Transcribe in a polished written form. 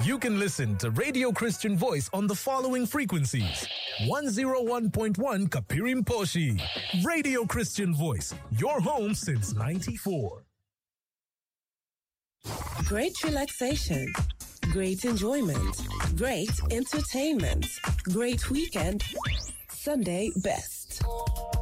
You can listen to Radio Christian Voice on the following frequencies. 101.1 Kapirim Poshi. Radio Christian Voice, your home since 94. Great relaxation, great enjoyment, great entertainment, great weekend, Sunday best.